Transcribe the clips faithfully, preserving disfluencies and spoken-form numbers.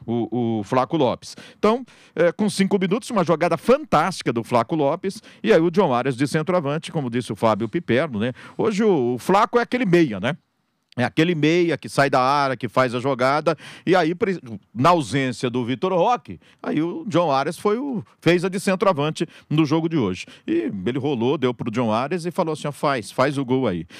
o, o Flaco Lopes. Então, é, com cinco minutos, uma jogada fantástica do Flaco Lopes, e aí o John Arias de centroavante, como disse o Fábio Piperno, né? Hoje o, o Flaco é aquele meia, né? É aquele meia que sai da área, que faz a jogada, e aí, na ausência do Vitor Roque, aí o John Arias foi o, fez a de centroavante no jogo de hoje. E ele rolou, deu pro John Arias e falou assim, ó, faz, faz o gol aí.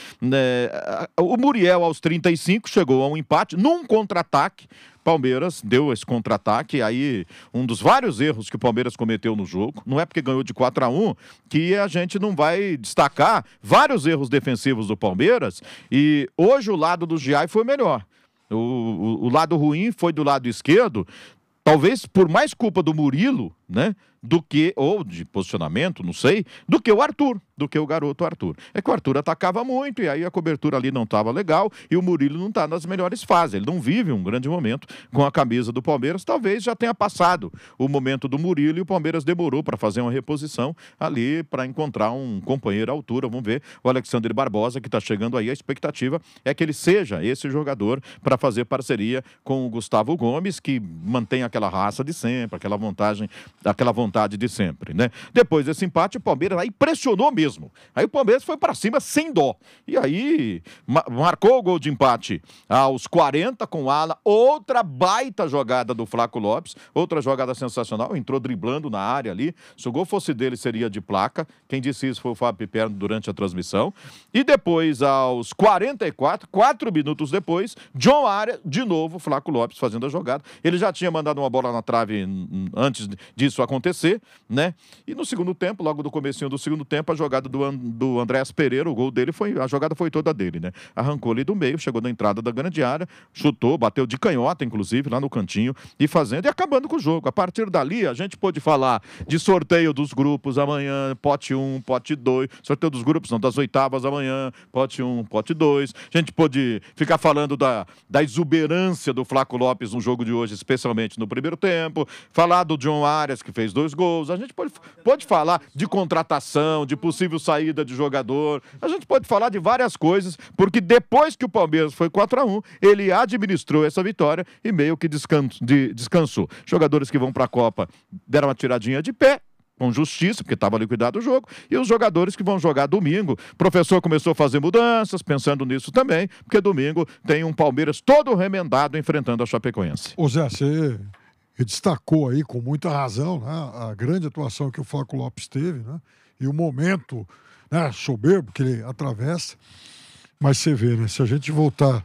É, o Muriel, aos trinta e cinco, chegou a um empate, num contra-ataque. Palmeiras deu esse contra-ataque, aí um dos vários erros que o Palmeiras cometeu no jogo, não é porque ganhou de quatro a um que a gente não vai destacar vários erros defensivos do Palmeiras, e hoje o lado do Giai foi melhor. O, o, o lado ruim foi do lado esquerdo, talvez por mais culpa do Murilo, né, do que, ou de posicionamento, não sei, do que o Arthur, do que o garoto Arthur. É que o Arthur atacava muito e aí a cobertura ali não estava legal e o Murilo não está nas melhores fases, ele não vive um grande momento com a camisa do Palmeiras, talvez já tenha passado o momento do Murilo e o Palmeiras demorou para fazer uma reposição ali para encontrar um companheiro à altura. Vamos ver o Alexandre Barbosa que está chegando aí, a expectativa é que ele seja esse jogador para fazer parceria com o Gustavo Gomes, que mantém aquela raça de sempre, aquela vantagem, aquela vontade de sempre, né? Depois desse empate, o Palmeiras aí pressionou mesmo. Aí o Palmeiras foi para cima sem dó. E aí ma marcou o gol de empate aos quarenta com o Ala. Outra baita jogada do Flaco Lopes. Outra jogada sensacional. Entrou driblando na área ali. Se o gol fosse dele, seria de placa. Quem disse isso foi o Fábio Piperno durante a transmissão. E depois, aos quarenta e quatro, quatro minutos depois, John Arias, de novo, Flaco Lopes fazendo a jogada. Ele já tinha mandado uma bola na trave antes disso acontecer, né? E no segundo tempo, logo do comecinho do segundo tempo, a jogada do, do Andréas Pereira, o gol dele foi, a jogada foi toda dele, né? Arrancou ali do meio, chegou na entrada da grande área, chutou, bateu de canhota, inclusive, lá no cantinho, e fazendo, e acabando com o jogo. A partir dali, a gente pôde falar de sorteio dos grupos amanhã, pote um, pote dois, sorteio dos grupos, não, das oitavas amanhã, pote um, pote dois. A gente pôde ficar falando da, da exuberância do Flaco Lopes no jogo de hoje, especialmente no primeiro tempo, falar do John Arias, que fez dois gols. A gente pode, pode falar de contratação, de possível saída de jogador. A gente pode falar de várias coisas, porque depois que o Palmeiras foi quatro a um, ele administrou essa vitória e meio que descanso, de, descansou. Jogadores que vão para a Copa deram uma tiradinha de pé, com justiça, porque estava liquidado o jogo, e os jogadores que vão jogar domingo. O professor começou a fazer mudanças, pensando nisso também, porque domingo tem um Palmeiras todo remendado enfrentando a Chapecoense. Ô Zé, você destacou aí com muita razão, né, a grande atuação que o Flaco Lopes teve, né, e o momento, né, soberbo que ele atravessa. Mas você vê, né, se a gente voltar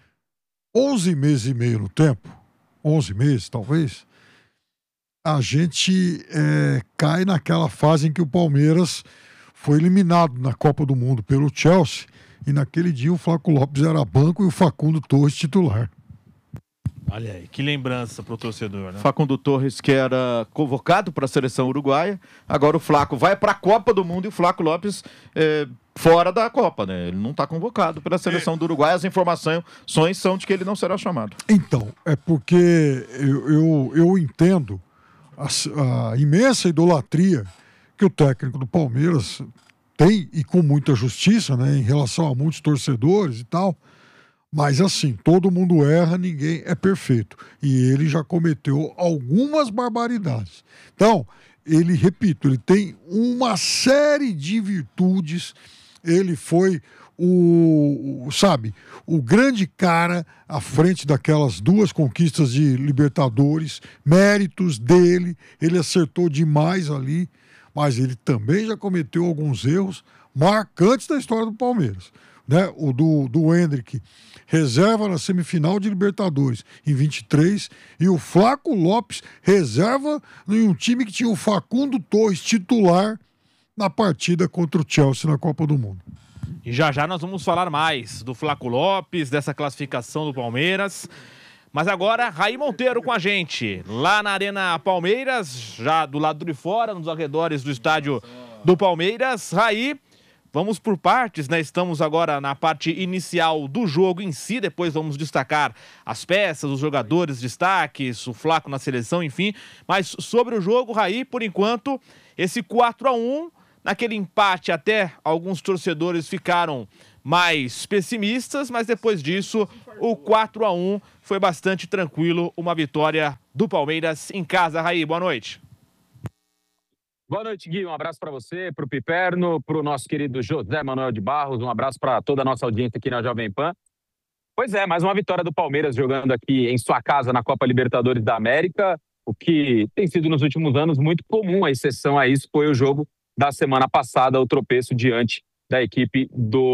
onze meses e meio no tempo, onze meses talvez, a gente é, cai naquela fase em que o Palmeiras foi eliminado na Copa do Mundo pelo Chelsea, e naquele dia o Flaco Lopes era banco e o Facundo Torres titular. Olha aí, que lembrança pro torcedor, né? Facundo Torres, que era convocado para a seleção uruguaia, agora o Flaco vai para a Copa do Mundo e o Flaco Lopes é, fora da Copa, né? Ele não está convocado pela seleção do Uruguai, as informações são de que ele não será chamado. Então, é porque eu, eu, eu entendo a, a imensa idolatria que o técnico do Palmeiras tem, e com muita justiça, né, em relação a muitos torcedores e tal. Mas assim, todo mundo erra, ninguém é perfeito. E ele já cometeu algumas barbaridades. Então, ele, repito, ele tem uma série de virtudes. Ele foi o, o, sabe, o grande cara à frente daquelas duas conquistas de Libertadores, méritos dele, ele acertou demais ali, mas ele também já cometeu alguns erros marcantes da história do Palmeiras. Né? O do, do Hendrick, reserva na semifinal de Libertadores em vinte e três, e o Flaco Lopes, reserva em um time que tinha o Facundo Torres titular na partida contra o Chelsea na Copa do Mundo. E já já nós vamos falar mais do Flaco Lopes, dessa classificação do Palmeiras. Mas agora, Raí Monteiro com a gente, lá na Arena Palmeiras, já do lado de fora, nos arredores do estádio do Palmeiras. Raí, vamos por partes, né? Estamos agora na parte inicial do jogo em si, depois vamos destacar as peças, os jogadores, destaques, o Flaco na seleção, enfim. Mas sobre o jogo, Raí, por enquanto, esse quatro a um, naquele empate até alguns torcedores ficaram mais pessimistas, mas depois disso o quatro a um foi bastante tranquilo, uma vitória do Palmeiras em casa. Raí, boa noite. Boa noite, Gui. Um abraço para você, para o Piperno, para o nosso querido José Manuel de Barros, um abraço para toda a nossa audiência aqui na Jovem Pan. Pois é, mais uma vitória do Palmeiras jogando aqui em sua casa na Copa Libertadores da América, o que tem sido nos últimos anos muito comum, a exceção a isso foi o jogo da semana passada, o tropeço diante da equipe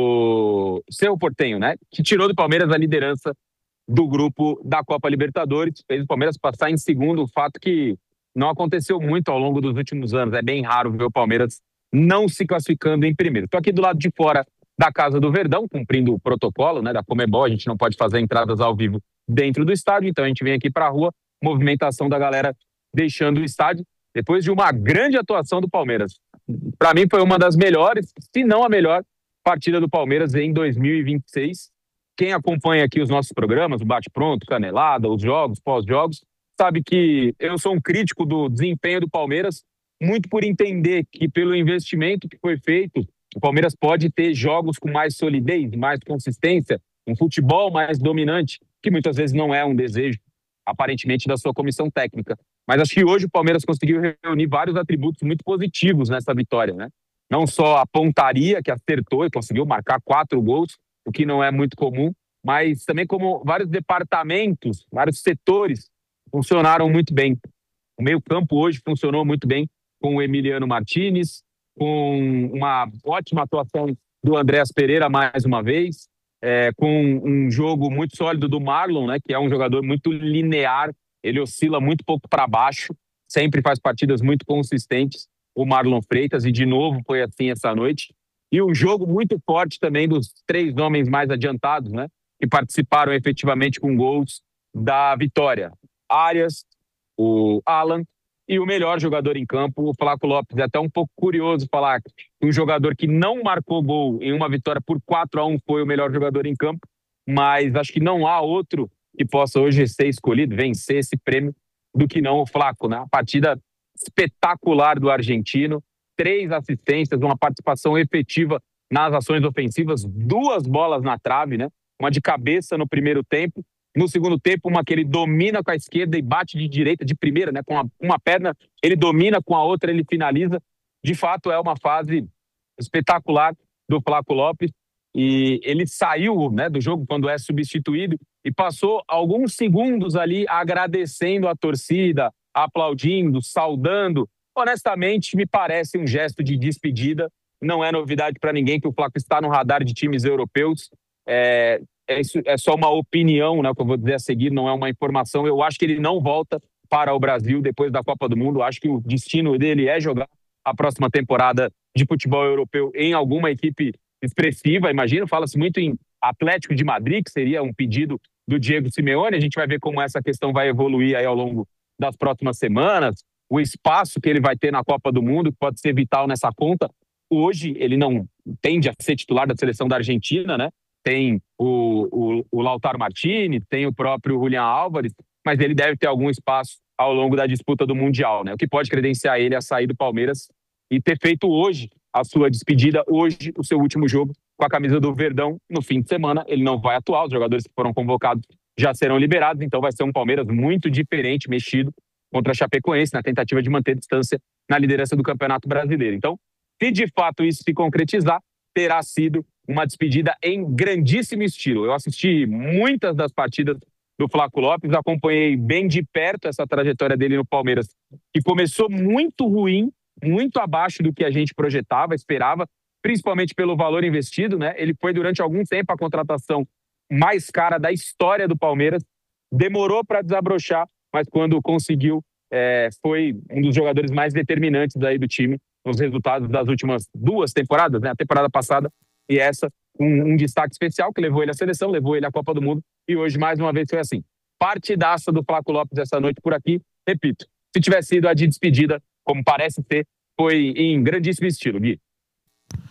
do Cerro Porteño, né? Que tirou do Palmeiras a liderança do grupo da Copa Libertadores, fez o Palmeiras passar em segundo, o fato que não aconteceu muito ao longo dos últimos anos, é bem raro ver o Palmeiras não se classificando em primeiro. Estou aqui do lado de fora da Casa do Verdão, cumprindo o protocolo, né, da Conmebol, a gente não pode fazer entradas ao vivo dentro do estádio, então a gente vem aqui para a rua, movimentação da galera deixando o estádio, depois de uma grande atuação do Palmeiras. Para mim foi uma das melhores, se não a melhor, partida do Palmeiras em dois mil e vinte e seis. Quem acompanha aqui os nossos programas, o Bate Pronto, Canelada, os jogos, pós-jogos, sabe que eu sou um crítico do desempenho do Palmeiras, muito por entender que pelo investimento que foi feito, o Palmeiras pode ter jogos com mais solidez, mais consistência, um futebol mais dominante, que muitas vezes não é um desejo, aparentemente, da sua comissão técnica. Mas acho que hoje o Palmeiras conseguiu reunir vários atributos muito positivos nessa vitória, né? Não só a pontaria, que acertou e conseguiu marcar quatro gols, o que não é muito comum, mas também como vários departamentos, vários setores funcionaram muito bem. O meio-campo hoje funcionou muito bem com o Emiliano Martínez, com uma ótima atuação do Andréas Pereira mais uma vez, é, com um jogo muito sólido do Marlon, né, que é um jogador muito linear, ele oscila muito pouco para baixo, sempre faz partidas muito consistentes, o Marlon Freitas, e de novo foi assim essa noite. E um jogo muito forte também dos três homens mais adiantados, né, que participaram efetivamente com gols da vitória. Arias, o Alan e o melhor jogador em campo, o Flaco Lopes. É até um pouco curioso falar que um jogador que não marcou gol em uma vitória por quatro a um foi o melhor jogador em campo, mas acho que não há outro que possa hoje ser escolhido, vencer esse prêmio, do que não o Flaco, né? A partida espetacular do argentino, três assistências, uma participação efetiva nas ações ofensivas, duas bolas na trave, né? Uma de cabeça no primeiro tempo. No segundo tempo, uma que ele domina com a esquerda e bate de direita, de primeira, né? Com uma, uma perna, ele domina, com a outra ele finaliza. De fato, é uma fase espetacular do Flaco Lopes. E ele saiu, né, do jogo quando é substituído e passou alguns segundos ali agradecendo a torcida, aplaudindo, saudando. Honestamente, me parece um gesto de despedida. Não é novidade para ninguém que o Flaco está no radar de times europeus. É... Isso é só uma opinião, né, que eu vou dizer a seguir, não é uma informação. Eu acho que ele não volta para o Brasil depois da Copa do Mundo. Eu acho que o destino dele é jogar a próxima temporada de futebol europeu em alguma equipe expressiva. Imagino, fala-se muito em Atlético de Madrid, que seria um pedido do Diego Simeone. A gente vai ver como essa questão vai evoluir aí ao longo das próximas semanas. O espaço que ele vai ter na Copa do Mundo, que pode ser vital nessa conta. Hoje, ele não tende a ser titular da seleção da Argentina, né? Tem o, o, o Lautaro Martínez, tem o próprio Julián Álvares, mas ele deve ter algum espaço ao longo da disputa do Mundial, né? O que pode credenciar ele a sair do Palmeiras e ter feito hoje a sua despedida, hoje o seu último jogo com a camisa do Verdão. No fim de semana ele não vai atuar, os jogadores que foram convocados já serão liberados, então vai ser um Palmeiras muito diferente, mexido contra a Chapecoense, na tentativa de manter distância na liderança do Campeonato Brasileiro. Então, se de fato isso se concretizar, terá sido uma despedida em grandíssimo estilo. Eu assisti muitas das partidas do Flaco Lopes, acompanhei bem de perto essa trajetória dele no Palmeiras, que começou muito ruim, muito abaixo do que a gente projetava, esperava, principalmente pelo valor investido, né? Ele foi durante algum tempo a contratação mais cara da história do Palmeiras, demorou para desabrochar, mas quando conseguiu, é, foi um dos jogadores mais determinantes aí do time nos resultados das últimas duas temporadas, né? A temporada passada e essa, um, um destaque especial que levou ele à seleção, levou ele à Copa do Mundo, e hoje mais uma vez foi assim. Partidaça do Flaco Lopes essa noite por aqui. Repito, se tivesse sido a de despedida, como parece ser, foi em grandíssimo estilo, Gui.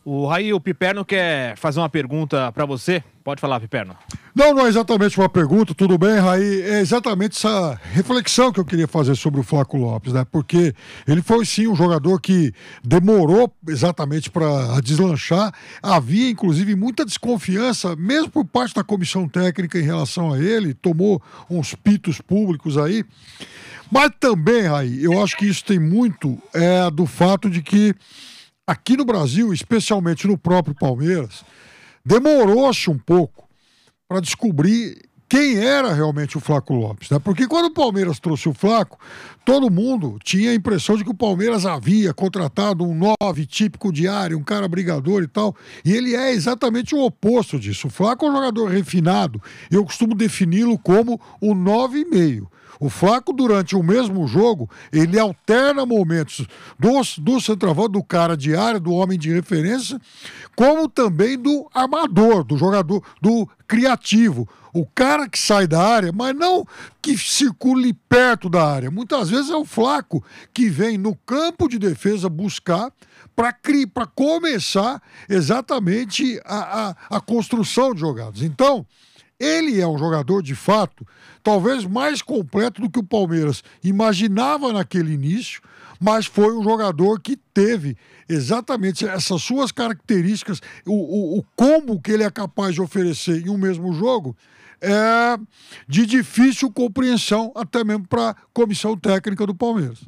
O Raí, o Piperno quer fazer uma pergunta para você. Pode falar, Piperno. Não, não é exatamente uma pergunta, tudo bem, Raí? É exatamente essa reflexão que eu queria fazer sobre o Flaco Lopes, né? Porque ele foi sim um jogador que demorou exatamente para deslanchar. Havia, inclusive, muita desconfiança, mesmo por parte da comissão técnica em relação a ele. Tomou uns pitos públicos aí. Mas também, Raí, eu acho que isso tem muito é, do fato de que aqui no Brasil, especialmente no próprio Palmeiras, demorou-se um pouco para descobrir quem era realmente o Flaco Lopes, né? Porque quando o Palmeiras trouxe o Flaco, todo mundo tinha a impressão de que o Palmeiras havia contratado um nove típico de área, um cara brigador e tal, e ele é exatamente o oposto disso. O Flaco é um jogador refinado, eu costumo defini-lo como o nove e meio. O Flaco, durante o mesmo jogo, ele alterna momentos do, do centroavante, do cara de área, do homem de referência, como também do armador, do jogador, do criativo. O cara que sai da área, mas não que circule perto da área. Muitas vezes é o Flaco que vem no campo de defesa buscar para começar exatamente a, a, a construção de jogadas. Então, ele é um jogador, de fato, talvez mais completo do que o Palmeiras imaginava naquele início, mas foi um jogador que teve exatamente essas suas características, o, o, o combo que ele é capaz de oferecer em um mesmo jogo é de difícil compreensão, até mesmo para a comissão técnica do Palmeiras.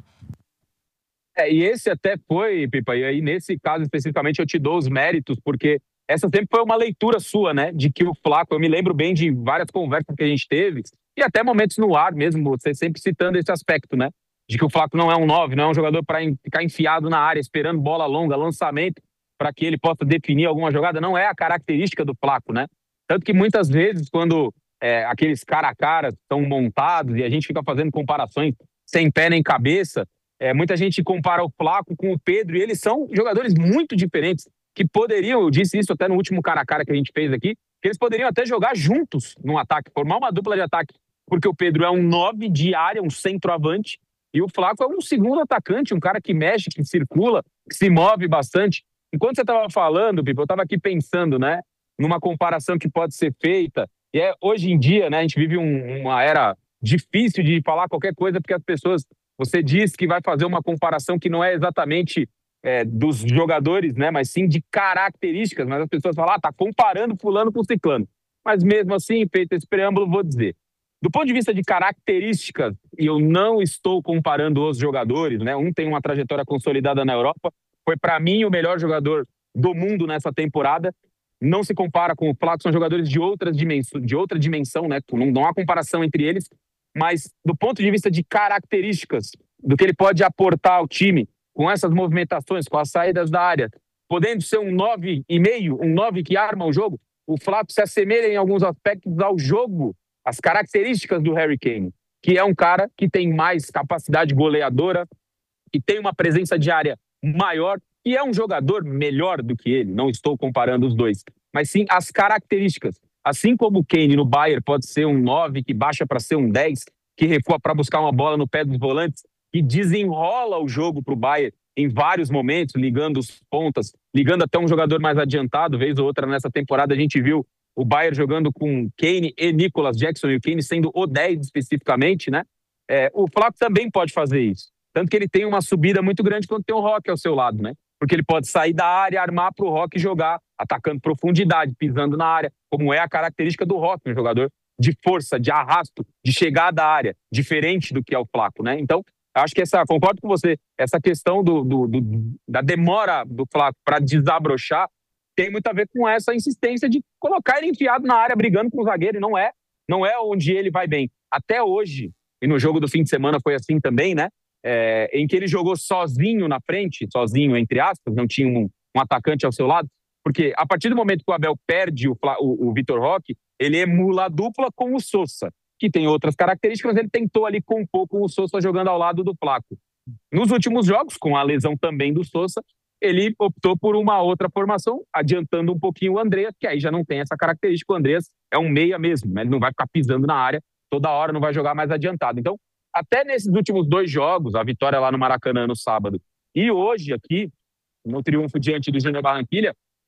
É, e esse até foi, Pipa, e aí nesse caso especificamente eu te dou os méritos, porque essa sempre foi uma leitura sua, né? De que o Flaco, eu me lembro bem de várias conversas que a gente teve, e até momentos no ar mesmo, você sempre citando esse aspecto, né? De que o Flaco não é um nove, não é um jogador para ficar enfiado na área, esperando bola longa, lançamento, para que ele possa definir alguma jogada. Não é a característica do Flaco, né? Tanto que muitas vezes, quando é, aqueles cara a cara estão montados e a gente fica fazendo comparações sem pé nem cabeça, é, muita gente compara o Flaco com o Pedro, e eles são jogadores muito diferentes, que poderiam, eu disse isso até no último cara a cara que a gente fez aqui, que eles poderiam até jogar juntos num ataque, formar uma dupla de ataque, porque o Pedro é um nove de área, um centroavante, e o Flaco é um segundo atacante, um cara que mexe, que circula, que se move bastante. Enquanto você estava falando, Pipo, eu estava aqui pensando, né, numa comparação que pode ser feita, e é, hoje em dia, né, a gente vive um, uma era difícil de falar qualquer coisa, porque as pessoas, você diz que vai fazer uma comparação que não é exatamente É, dos jogadores, né, mas sim de características, mas as pessoas falam, ah, tá comparando fulano com ciclano. Mas mesmo assim, feito esse preâmbulo, vou dizer, do ponto de vista de características, e eu não estou comparando os jogadores, né, um tem uma trajetória consolidada na Europa, foi para mim o melhor jogador do mundo nessa temporada, não se compara com o Flaco, são jogadores de, outras dimensão, de outra dimensão, né, não, não há comparação entre eles, mas do ponto de vista de características, do que ele pode aportar ao time, com essas movimentações, com as saídas da área, podendo ser um nove e meio, um nove que arma o jogo, o Flaco se assemelha em alguns aspectos ao jogo, as características do Harry Kane, que é um cara que tem mais capacidade goleadora, que tem uma presença de área maior, e é um jogador melhor do que ele, não estou comparando os dois, mas sim as características. Assim como o Kane no Bayern pode ser um nove que baixa para ser um dez, que recua para buscar uma bola no pé dos volantes, que desenrola o jogo para o Bayern em vários momentos, ligando os pontas, ligando até um jogador mais adiantado, vez ou outra nessa temporada a gente viu o Bayern jogando com Kane e Nicolas Jackson, e o Kane sendo o dez especificamente, né? É, o Flaco também pode fazer isso, tanto que ele tem uma subida muito grande quando tem o Roque ao seu lado, né? Porque ele pode sair da área, armar para o Roque jogar, atacando profundidade, pisando na área, como é a característica do Roque, um jogador de força, de arrasto, de chegada à área, diferente do que é o Flaco, né? Então, acho que essa, concordo com você, essa questão do, do, do, da demora do Flaco para desabrochar tem muito a ver com essa insistência de colocar ele enfiado na área, brigando com o zagueiro, e não é, não é onde ele vai bem. Até hoje, e no jogo do fim de semana foi assim também, né? É, em que ele jogou sozinho na frente, sozinho entre aspas, não tinha um, um atacante ao seu lado, porque a partir do momento que o Abel perde o, o, o Vitor Roque, ele emula a dupla com o Sousa, que tem outras características, mas ele tentou ali compor com o Sousa jogando ao lado do Flaco. Nos últimos jogos, com a lesão também do Sousa, ele optou por uma outra formação, adiantando um pouquinho o Andreas, que aí já não tem essa característica. O Andreas é um meia mesmo, né? Ele não vai ficar pisando na área toda hora, não vai jogar mais adiantado. Então, até nesses últimos dois jogos, a vitória lá no Maracanã no sábado e hoje aqui, no triunfo diante do Júnior Barranquilla,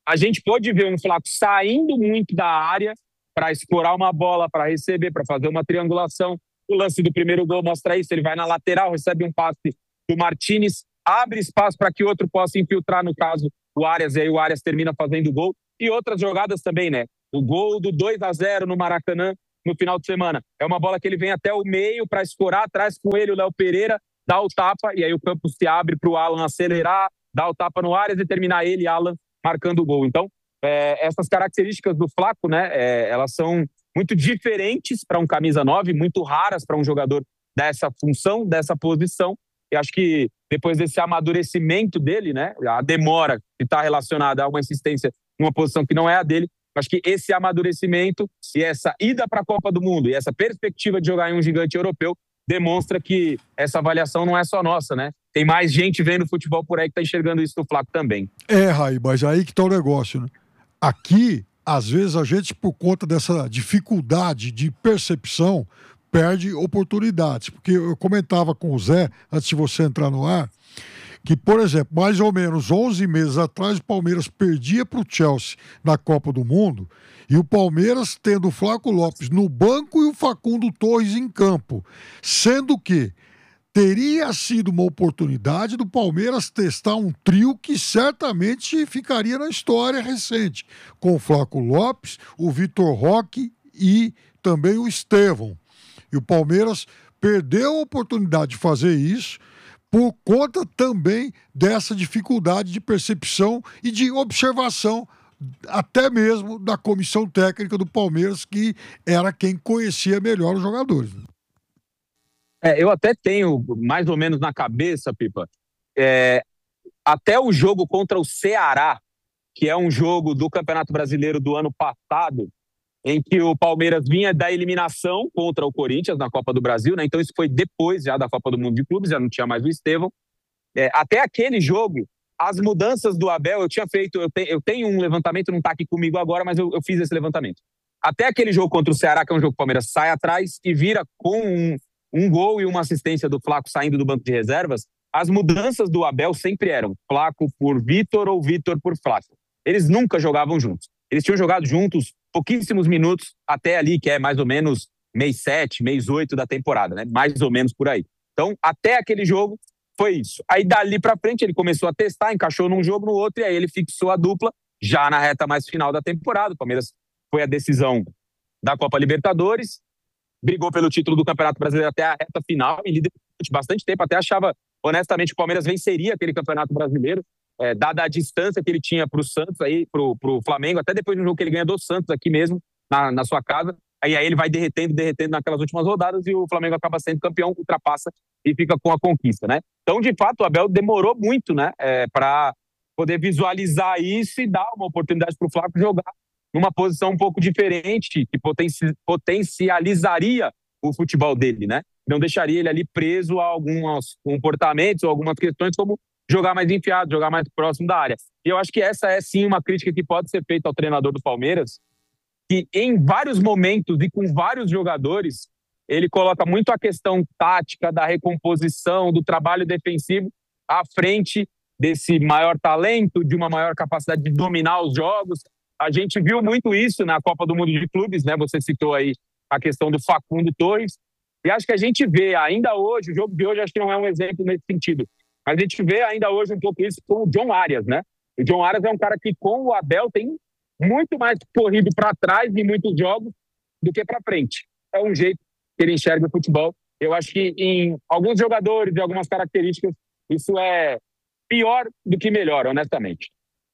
a gente pode ver um Flaco saindo muito da área para explorar uma bola, para receber, para fazer uma triangulação. O lance do primeiro gol mostra isso. Ele vai na lateral, recebe um passe do Martinez, abre espaço para que outro possa infiltrar, no caso, o Arias, e aí o Arias termina fazendo o gol. E outras jogadas também, né? O gol do dois a zero no Maracanã no final de semana. É uma bola que ele vem até o meio para escorar, atrás com ele o Léo Pereira, dá o tapa, e aí o campo se abre para o Alan acelerar, dá o tapa no Arias e terminar ele, Alan, marcando o gol. Então, é, essas características do Flaco, né, é, elas são muito diferentes para um camisa nove, muito raras para um jogador dessa função, dessa posição. E acho que depois desse amadurecimento dele, né, a demora que está relacionada a uma insistência numa posição que não é a dele, acho que esse amadurecimento e essa ida para a Copa do Mundo e essa perspectiva de jogar em um gigante europeu demonstra que essa avaliação não é só nossa, né? Tem mais gente vendo futebol por aí que está enxergando isso do Flaco também. É, Raí, mas aí que está o negócio, né? Aqui, às vezes, a gente, por conta dessa dificuldade de percepção, perde oportunidades. Porque eu comentava com o Zé, antes de você entrar no ar, que, por exemplo, mais ou menos onze meses atrás, o Palmeiras perdia para o Chelsea na Copa do Mundo, e o Palmeiras tendo o Flaco Lopes no banco e o Facundo Torres em campo, sendo que teria sido uma oportunidade do Palmeiras testar um trio que certamente ficaria na história recente, com o Flaco Lopes, o Vitor Roque e também o Estevão. E o Palmeiras perdeu a oportunidade de fazer isso por conta também dessa dificuldade de percepção e de observação, até mesmo da comissão técnica do Palmeiras, que era quem conhecia melhor os jogadores. É, eu até tenho mais ou menos na cabeça, Pipa, é, até o jogo contra o Ceará, que é um jogo do Campeonato Brasileiro do ano passado, em que o Palmeiras vinha da eliminação contra o Corinthians na Copa do Brasil, né? Então isso foi depois já da Copa do Mundo de Clubes, já não tinha mais o Estevão. É, até aquele jogo, as mudanças do Abel, eu tinha feito, eu, te, eu tenho um levantamento, não está aqui comigo agora, mas eu, eu fiz esse levantamento. Até aquele jogo contra o Ceará, que é um jogo que o Palmeiras sai atrás e vira com um, um gol e uma assistência do Flaco saindo do banco de reservas, as mudanças do Abel sempre eram Flaco por Vitor ou Vitor por Flaco. Eles nunca jogavam juntos. Eles tinham jogado juntos pouquíssimos minutos, até ali, que é mais ou menos mês sete, mês oito da temporada, né? Mais ou menos por aí. Então, até aquele jogo, foi isso. Aí, dali pra frente, ele começou a testar, encaixou num jogo, no outro, e aí ele fixou a dupla, já na reta mais final da temporada. O Palmeiras foi a decisão da Copa Libertadores, brigou pelo título do Campeonato Brasileiro até a reta final, e liderou bastante tempo, até achava, honestamente, que o Palmeiras venceria aquele Campeonato Brasileiro, É, dada a distância que ele tinha para o Santos, aí, pro, pro Flamengo, até depois do jogo que ele ganha do Santos aqui mesmo, na, na sua casa, aí, aí ele vai derretendo, derretendo naquelas últimas rodadas e o Flamengo acaba sendo campeão, ultrapassa e fica com a conquista, né? Então, de fato, o Abel demorou muito, né, é, para poder visualizar isso e dar uma oportunidade para o Flaco jogar numa posição um pouco diferente, que potenci, potencializaria o futebol dele, né? Não deixaria ele ali preso a alguns comportamentos ou algumas questões como jogar mais enfiado, jogar mais próximo da área. E eu acho que essa é, sim, uma crítica que pode ser feita ao treinador do Palmeiras, que em vários momentos e com vários jogadores, ele coloca muito a questão tática, da recomposição, do trabalho defensivo à frente desse maior talento, de uma maior capacidade de dominar os jogos. A gente viu muito isso na Copa do Mundo de Clubes, né? Você citou aí a questão do Facundo Torres. E acho que a gente vê ainda hoje, o jogo de hoje acho que não é um exemplo nesse sentido, mas a gente vê ainda hoje um pouco isso com o John Arias, né? O John Arias é um cara que, com o Abel, tem muito mais corrido para trás em muitos jogos do que para frente. É um jeito que ele enxerga o futebol. Eu acho que em alguns jogadores e algumas características, isso é pior do que melhor, honestamente.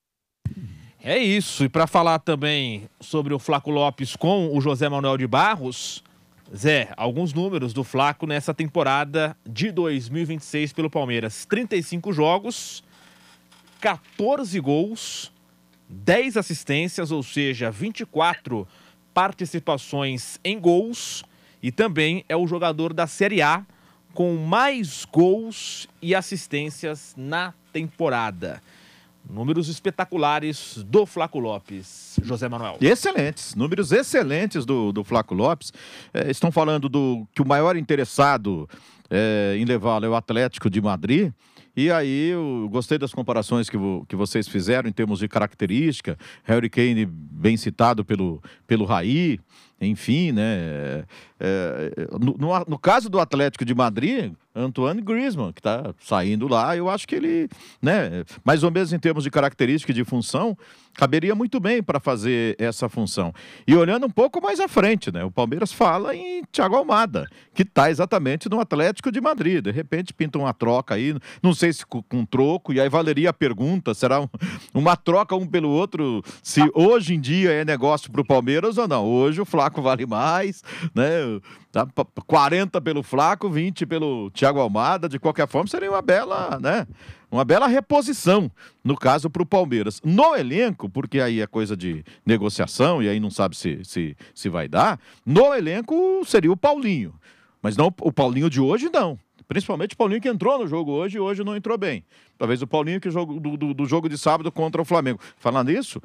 É isso. E para falar também sobre o Flaco Lopes com o José Manuel de Barros, Zé, alguns números do Flaco nessa temporada de dois mil e vinte e seis pelo Palmeiras. trinta e cinco jogos, quatorze gols, dez assistências, ou seja, vinte e quatro participações em gols. E também é o jogador da Série A com mais gols e assistências na temporada. Números espetaculares do Flaco Lopes, José Manuel. Excelentes, números excelentes do, do Flaco Lopes. É, estão falando do que o maior interessado é, em levá-lo é o Atlético de Madrid. E aí eu gostei das comparações que, vo, que vocês fizeram em termos de característica. Harry Kane bem citado pelo, pelo Raí. Enfim, né? É, no, no, no caso do Atlético de Madrid, Antoine Griezmann, que está saindo lá, eu acho que ele, né, mais ou menos em termos de característica e de função, caberia muito bem para fazer essa função. E olhando um pouco mais à frente, né? O Palmeiras fala em Thiago Almada, que está exatamente no Atlético de Madrid. De repente pinta uma troca aí, não sei se com, com troco, e aí valeria a pergunta, será um, uma troca um pelo outro, se hoje em dia é negócio para o Palmeiras ou não. Hoje o Flaco vale mais, né? Tá, quarenta pelo Flaco, vinte pelo Thiago Almada. De qualquer forma, seria uma bela, né? Uma bela reposição, no caso, para o Palmeiras. No elenco, porque aí é coisa de negociação e aí não sabe se, se, se vai dar, no elenco seria o Paulinho. Mas não o Paulinho de hoje, não. Principalmente o Paulinho que entrou no jogo hoje e hoje não entrou bem. Talvez o Paulinho que jogo, do, do, do jogo de sábado contra o Flamengo. Falando nisso,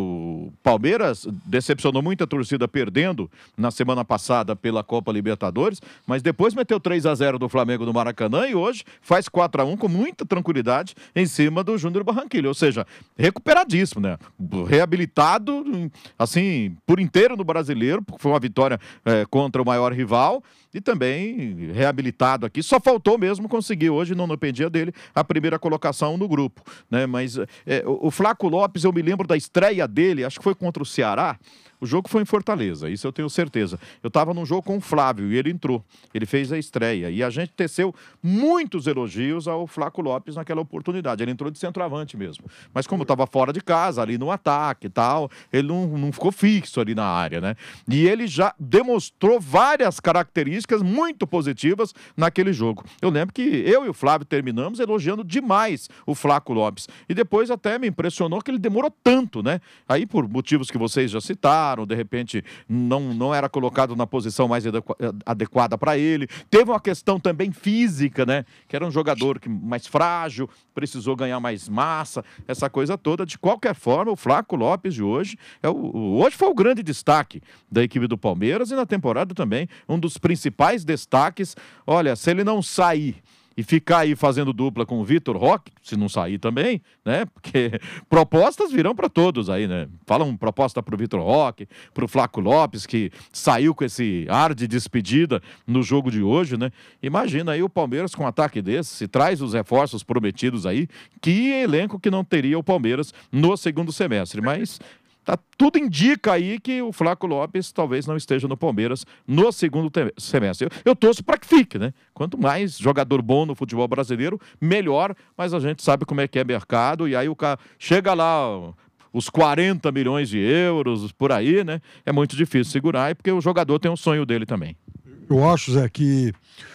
o Palmeiras decepcionou muito a torcida perdendo na semana passada pela Copa Libertadores, mas depois meteu três a zero do Flamengo no Maracanã e hoje faz quatro a um com muita tranquilidade em cima do Júnior Barranquilla. Ou seja, recuperadíssimo, né? Reabilitado, assim, por inteiro no Brasileiro, porque foi uma vitória é, contra o maior rival e também reabilitado aqui. Só faltou mesmo conseguir hoje, não dependia dele, a primeira colocação no grupo, né? Mas é, o, o Flaco Lopes, eu me lembro da estreia dele, acho que foi contra o Ceará. O jogo foi em Fortaleza, isso eu tenho certeza. Eu estava num jogo com o Flávio e ele entrou. Ele fez a estreia e a gente teceu muitos elogios ao Flaco Lopes naquela oportunidade. Ele entrou de centroavante mesmo. Mas como estava fora de casa, ali no ataque e tal, ele não, não ficou fixo ali na área, né? E ele já demonstrou várias características muito positivas naquele jogo. Eu lembro que eu e o Flávio terminamos elogiando demais o Flaco Lopes. E depois até me impressionou que ele demorou tanto, né? Aí por motivos que vocês já citaram, de repente não, não era colocado na posição mais adequada para ele. Teve uma questão também física, né? Que era um jogador que, mais frágil, precisou ganhar mais massa, essa coisa toda. De qualquer forma, o Flaco Lopes de hoje, é o, hoje foi o grande destaque da equipe do Palmeiras e na temporada também um dos principais destaques. Olha, se ele não sair e ficar aí fazendo dupla com o Vitor Roque, se não sair também, né? Porque propostas virão para todos aí, né? Falam proposta para o Vitor Roque, para o Flaco Lopes, que saiu com esse ar de despedida no jogo de hoje, né? Imagina aí o Palmeiras com um ataque desse, se traz os reforços prometidos aí, que elenco que não teria o Palmeiras no segundo semestre, mas... Tá, tudo indica aí que o Flaco Lopes talvez não esteja no Palmeiras no segundo semestre. Eu, eu torço para que fique, né? Quanto mais jogador bom no futebol brasileiro, melhor, mas a gente sabe como é que é mercado, e aí o cara chega lá, ó, os quarenta milhões de euros, por aí, né? É muito difícil segurar, porque o jogador tem um sonho dele também. Eu acho, Zé, que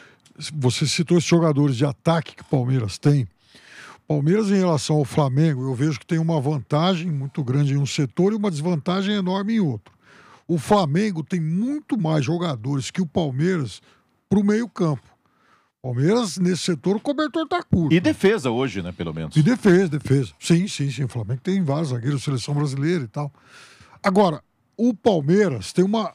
você citou esses jogadores de ataque que o Palmeiras tem. Palmeiras, em relação ao Flamengo, eu vejo que tem uma vantagem muito grande em um setor e uma desvantagem enorme em outro. O Flamengo tem muito mais jogadores que o Palmeiras para o meio-campo. Palmeiras, nesse setor, o cobertor está curto. E defesa hoje, né, pelo menos. E defesa, defesa. Sim, sim, sim. O Flamengo tem vários zagueiros, seleção brasileira e tal. Agora, o Palmeiras tem uma,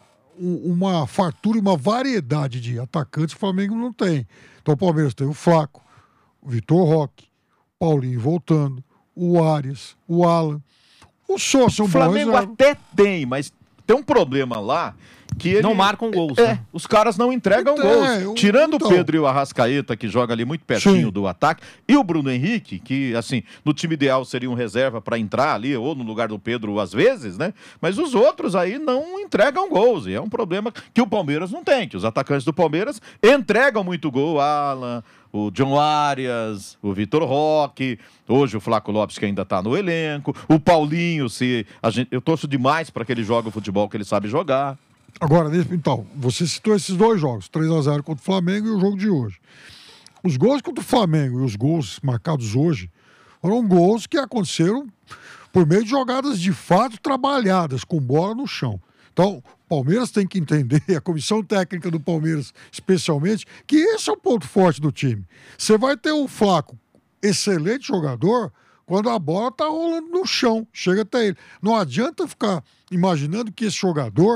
uma fartura e uma variedade de atacantes que o Flamengo não tem. Então, o Palmeiras tem o Flaco, o Vitor Roque, Paulinho voltando, o Arias, o Alan, o Sousa. O Flamengo até tem, mas tem um problema lá que ele... Não marcam gols. É, né? os caras não entregam então, gols. É, eu, Tirando então. o Pedro e o Arrascaeta, que joga ali muito pertinho Sim. do ataque, e o Bruno Henrique, que, assim, no time ideal seria um reserva para entrar ali, ou no lugar do Pedro às vezes, né? Mas os outros aí não entregam gols, e é um problema que o Palmeiras não tem, que os atacantes do Palmeiras entregam muito gol, Alan, o John Arias, o Vitor Roque, hoje o Flaco Lopes, que ainda está no elenco, o Paulinho, se a gente, eu torço demais para que ele jogue o futebol que ele sabe jogar. Agora, então, você citou esses dois jogos, três a zero contra o Flamengo e o jogo de hoje. Os gols contra o Flamengo e os gols marcados hoje foram gols que aconteceram por meio de jogadas de fato trabalhadas, com bola no chão. Então, o Palmeiras tem que entender, a comissão técnica do Palmeiras especialmente, que esse é o ponto forte do time. Você vai ter o Flaco, excelente jogador, quando a bola está rolando no chão, chega até ele. Não adianta ficar imaginando que esse jogador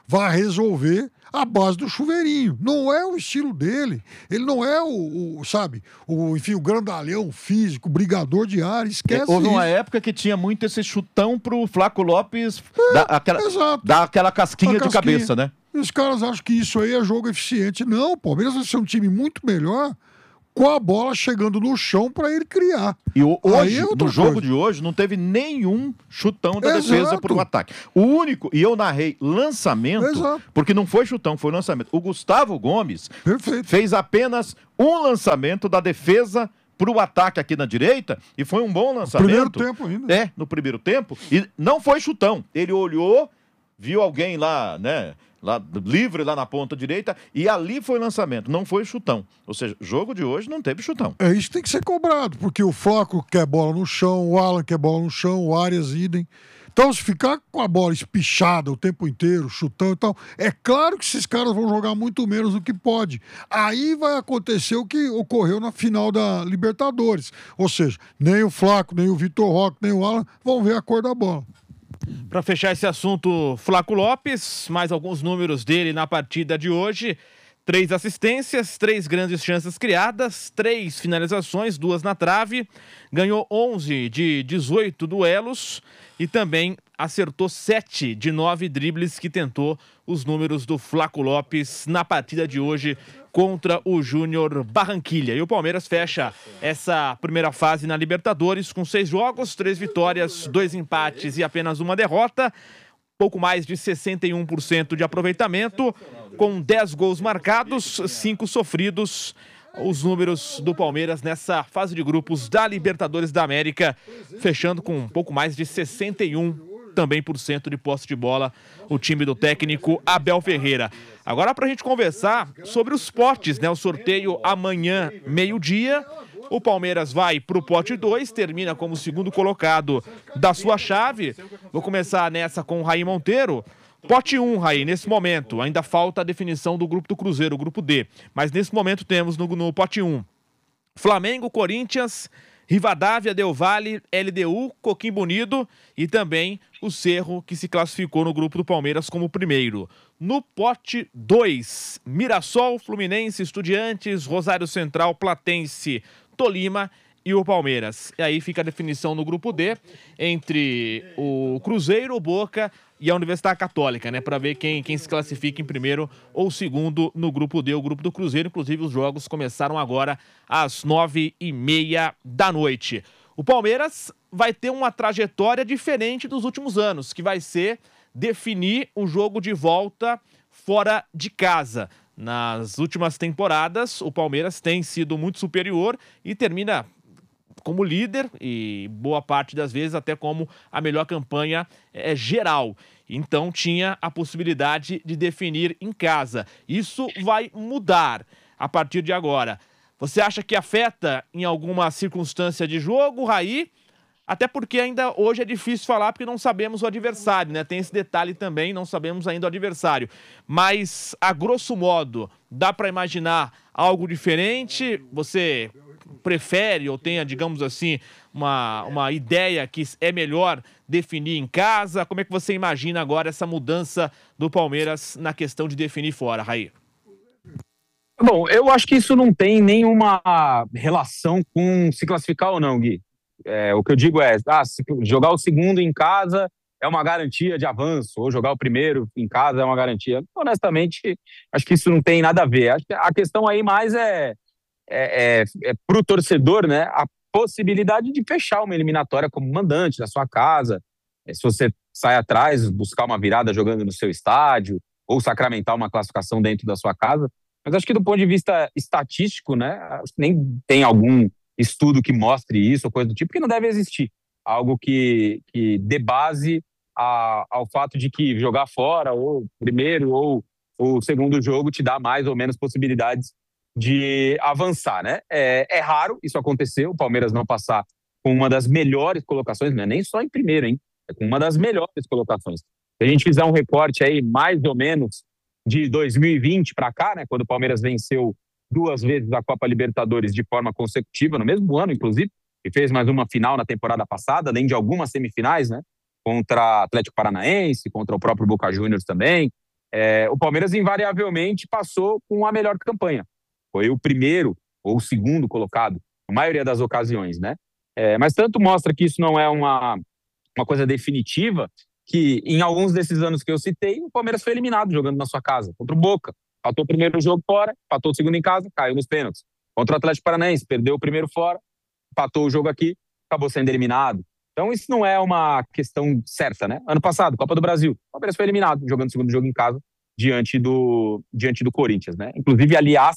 vai resolver a base do chuveirinho. Não é o estilo dele. Ele não é o, o sabe, o, enfim, o grandalhão físico, o brigador de área. Esquece Houve isso. uma época que tinha muito esse chutão pro Flaco Lopes é, dar, aquela, exato. dar aquela casquinha, casquinha de cabeça, né? E os caras acham que isso aí é jogo eficiente. Não, o Palmeiras vai ser um time muito melhor com a bola chegando no chão para ele criar. E o, hoje, é no jogo coisa. de hoje, não teve nenhum chutão da Exato. defesa para o ataque. O único, e eu narrei lançamento, Exato. porque não foi chutão, foi lançamento. O Gustavo Gomes Perfeito. fez apenas um lançamento da defesa para o ataque aqui na direita, e foi um bom lançamento. Primeiro tempo ainda. É, no primeiro tempo, e não foi chutão. Ele olhou, viu alguém lá, né, lá, livre lá na ponta direita, e ali foi lançamento, não foi chutão. Ou seja, jogo de hoje não teve chutão. É, isso tem que ser cobrado, porque o Flaco quer bola no chão, o Alan quer bola no chão, o Arias idem. Então, se ficar com a bola espichada o tempo inteiro, chutando e tal, é claro que esses caras vão jogar muito menos do que pode. Aí vai acontecer o que ocorreu na final da Libertadores. Ou seja, nem o Flaco, nem o Vitor Roque, nem o Alan vão ver a cor da bola. Para fechar esse assunto, Flaco Lopes, mais alguns números dele na partida de hoje. Três assistências, três grandes chances criadas, três finalizações, duas na trave. Ganhou onze de dezoito duelos e também acertou sete de nove dribles que tentou. Os números do Flaco Lopes na partida de hoje contra o Júnior Barranquilla. E o Palmeiras fecha essa primeira fase na Libertadores com seis jogos, três vitórias, dois empates e apenas uma derrota. Pouco mais de sessenta e um por cento de aproveitamento, com dez gols marcados, cinco sofridos. Os números do Palmeiras nessa fase de grupos da Libertadores da América, fechando com um pouco mais de sessenta e um também por cento de posse de bola, o time do técnico Abel Ferreira. Agora, para a gente conversar sobre os potes, né? O sorteio amanhã, meio-dia. O Palmeiras vai para o pote dois, termina como segundo colocado da sua chave. Vou começar nessa com o Raí Monteiro. Pote um, Raí, nesse momento, ainda falta a definição do grupo do Cruzeiro, o grupo D. Mas nesse momento temos no, no pote um, Flamengo, Corinthians, Rivadavia, Del Valle, L D U, Coquimbo Unido e também o Cerro, que se classificou no grupo do Palmeiras como primeiro. No pote dois, Mirassol, Fluminense, Estudiantes, Rosário Central, Platense, Tolima e o Palmeiras. E aí fica a definição no grupo D entre o Cruzeiro, o Boca e a Universidade Católica, né? Para ver quem, quem se classifica em primeiro ou segundo no grupo D, o grupo do Cruzeiro. Inclusive, os jogos começaram agora às nove e meia da noite. O Palmeiras vai ter uma trajetória diferente dos últimos anos, que vai ser definir o jogo de volta fora de casa. Nas últimas temporadas, o Palmeiras tem sido muito superior e termina como líder e boa parte das vezes até como a melhor campanha é, geral. Então tinha a possibilidade de definir em casa. Isso vai mudar a partir de agora. Você acha que afeta em alguma circunstância de jogo, Raí? Até porque ainda hoje é difícil falar porque não sabemos o adversário, né? Tem esse detalhe também, não sabemos ainda o adversário. Mas, a grosso modo, dá para imaginar algo diferente? Você prefere ou tenha, digamos assim, uma, uma ideia que é melhor definir em casa? Como é que você imagina agora essa mudança do Palmeiras na questão de definir fora, Raí? Bom, eu acho que isso não tem nenhuma relação com se classificar ou não, Gui. É, o que eu digo é, ah, jogar o segundo em casa é uma garantia de avanço, ou jogar o primeiro em casa é uma garantia. Honestamente, acho que isso não tem nada a ver. Acho que a questão aí mais é, é, é, é para o torcedor, né, a possibilidade de fechar uma eliminatória como mandante na sua casa. É, se você sai atrás, buscar uma virada jogando no seu estádio, ou sacramentar uma classificação dentro da sua casa. Mas acho que do ponto de vista estatístico, né, acho que nem tem algum estudo que mostre isso ou coisa do tipo, porque não deve existir algo que, que dê base a, ao fato de que jogar fora, ou primeiro ou o segundo jogo, te dá mais ou menos possibilidades de avançar, né? É, é raro isso acontecer, o Palmeiras não passar com uma das melhores colocações, não é nem só em primeiro, hein? É com uma das melhores colocações. Se a gente fizer um recorte aí, mais ou menos, de dois mil e vinte para cá, né? Quando o Palmeiras venceu duas vezes a Copa Libertadores de forma consecutiva, no mesmo ano, inclusive, e fez mais uma final na temporada passada, além de algumas semifinais, né? Contra Atlético Paranaense, contra o próprio Boca Juniors também. é, o Palmeiras invariavelmente passou com a melhor campanha. Foi o primeiro ou o segundo colocado, na maioria das ocasiões, né? É, mas tanto mostra que isso não é uma, uma coisa definitiva, que em alguns desses anos que eu citei, o Palmeiras foi eliminado jogando na sua casa, contra o Boca. Patou o primeiro jogo fora, patou o segundo em casa, caiu nos pênaltis. Contra o Atlético Paranaense, perdeu o primeiro fora, patou o jogo aqui, acabou sendo eliminado. Então isso não é uma questão certa, né? Ano passado, Copa do Brasil, o Palmeiras foi eliminado jogando o segundo jogo em casa diante do, diante do Corinthians, né? Inclusive, aliás,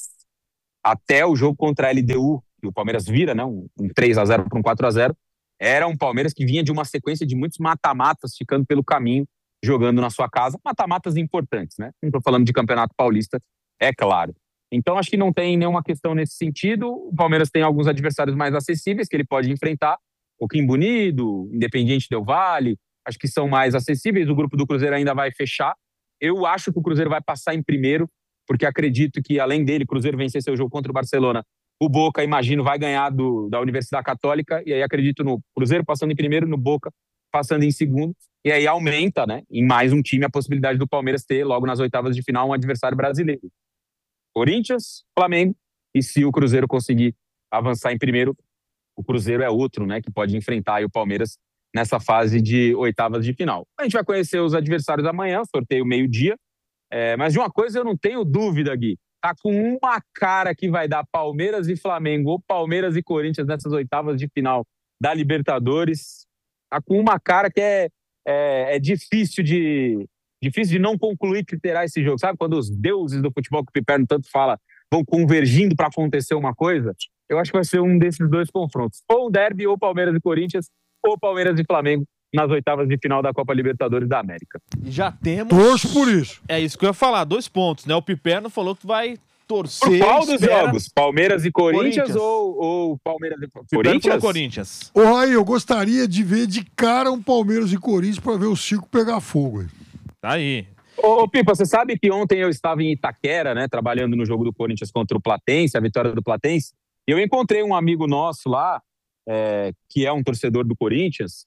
até o jogo contra a L D U, que o Palmeiras vira, né? Um, um três a zero para um quatro a zero, era um Palmeiras que vinha de uma sequência de muitos mata-matas ficando pelo caminho, jogando na sua casa, mata-matas importantes, né? Não estou falando de Campeonato Paulista, é claro. Então, acho que não tem nenhuma questão nesse sentido. O Palmeiras tem alguns adversários mais acessíveis que ele pode enfrentar. O Coquimbo Unido, Independiente Del Valle, acho que são mais acessíveis. O grupo do Cruzeiro ainda vai fechar. Eu acho que o Cruzeiro vai passar em primeiro, porque acredito que, além dele, o Cruzeiro vencer seu jogo contra o Barcelona, o Boca, imagino, vai ganhar do, da Universidade Católica, e aí acredito no Cruzeiro passando em primeiro, no Boca passando em segundo, e aí aumenta, né, em mais um time a possibilidade do Palmeiras ter, logo nas oitavas de final, um adversário brasileiro. Corinthians, Flamengo, e se o Cruzeiro conseguir avançar em primeiro, o Cruzeiro é outro, né, que pode enfrentar aí o Palmeiras nessa fase de oitavas de final. A gente vai conhecer os adversários amanhã, sorteio meio-dia, é, mas de uma coisa eu não tenho dúvida, Gui, tá com uma cara que vai dar Palmeiras e Flamengo, ou Palmeiras e Corinthians nessas oitavas de final da Libertadores, tá com uma cara que é, é, é difícil de... Difícil de não concluir que terá esse jogo. Sabe quando os deuses do futebol que o Piperno tanto fala vão convergindo para acontecer uma coisa? Eu acho que vai ser um desses dois confrontos. Ou o derby, ou Palmeiras e Corinthians, ou Palmeiras e Flamengo nas oitavas de final da Copa Libertadores da América. Já temos... Torço por isso. É isso que eu ia falar, dois pontos, né? O Piperno falou que vai torcer... Por qual dos espera... jogos? Palmeiras e Corinthians, Corinthians. Ou, ou Palmeiras e Corinthians? Corinthians? Ô, Raí, eu gostaria de ver de cara um Palmeiras e Corinthians para ver o circo pegar fogo aí. Tá aí. Ô, ô, Pipa, você sabe que ontem eu estava em Itaquera, né, trabalhando no jogo do Corinthians contra o Platense, a vitória do Platense, e eu encontrei um amigo nosso lá, é, que é um torcedor do Corinthians,